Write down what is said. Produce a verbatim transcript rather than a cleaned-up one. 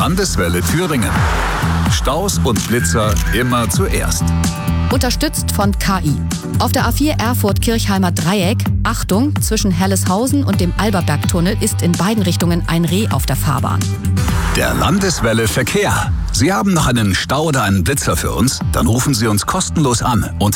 Landeswelle Thüringen. Staus und Blitzer immer zuerst. Unterstützt von K I. Auf der A vier Erfurt-Kirchheimer Dreieck, Achtung, zwischen Helleshausen und dem Alberbergtunnel ist in beiden Richtungen ein Reh auf der Fahrbahn. Der Landeswelle Verkehr. Sie haben noch einen Stau oder einen Blitzer für uns? Dann rufen Sie uns kostenlos an unter